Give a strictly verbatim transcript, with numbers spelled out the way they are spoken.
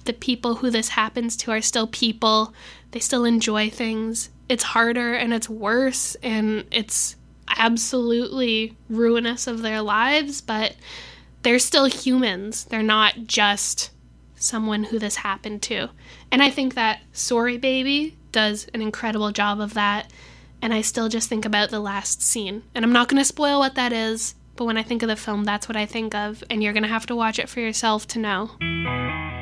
the people who this happens to are still people. They still enjoy things. It's harder and it's worse and it's absolutely ruinous of their lives, but they're still humans. They're not just someone who this happened to. And I think that Sorry Baby does an incredible job of that. And I still just think about the last scene. And I'm not going to spoil what that is, but when I think of the film, that's what I think of. And you're going to have to watch it for yourself to know.